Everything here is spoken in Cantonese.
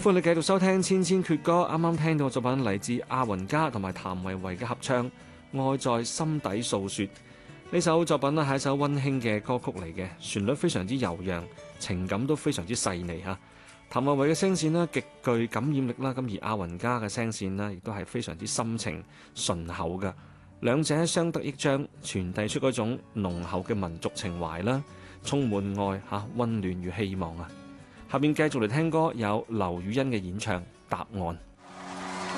歡迎你繼續收聽千千闕歌。啱啱聽到嘅作品嚟自阿雲加同埋譚維維嘅合唱《愛在心底訴說》。呢首作品咧係一首溫馨嘅歌曲嚟嘅，旋律非常之悠揚，情感都非常之細膩嚇。譚維維嘅聲線咧極具感染力啦，咁而阿雲加嘅聲線咧亦都係非常之深情順厚嘅，兩者相得益彰，傳遞出嗰種濃厚嘅民族情懷啦，充滿愛嚇、溫暖與希望啊！下面繼續嚟聽歌，有劉雨欣嘅演唱《答案》。